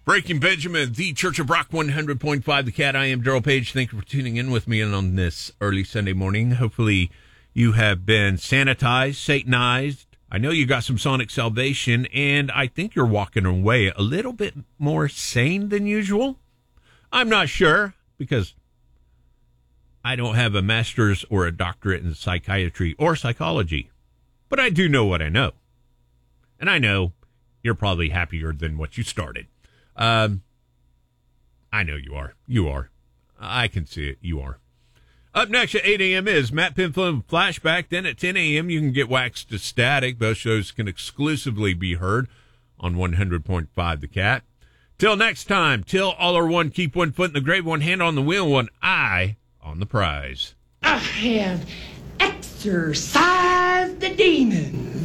Breaking Benjamin, the Church of Rock 100.5 The Cat. I am Daryl Page. Thank you for tuning in with me on this early Sunday morning. Hopefully you have been sanitized, satanized. I know you got some sonic salvation, and I think you're walking away a little bit more sane than usual. I'm not sure, because I don't have a master's or a doctorate in psychiatry or psychology. But I do know what I know. And I know you're probably happier than what you started. I know you are. You are. I can see it. You are. Up next at 8 a.m. is Matt Pinfield Flashback. Then at 10 a.m. you can get Waxed to Static. Both shows can exclusively be heard on 100.5 The Cat. Till next time, till all are one, keep one foot in the grave, one hand on the wheel, one eye on the prize. I have exorcised the demons.